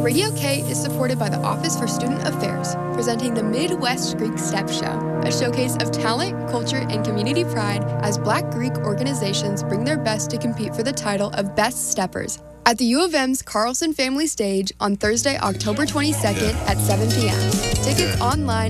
Radio K is supported by the Office for Student Affairs, presenting the Midwest Greek Step Show, a showcase of talent, culture, and community pride as Black Greek organizations bring their best to compete for the title of Best Steppers at the U of M's Carlson Family Stage on Thursday, October 22nd at 7 p.m. Tickets online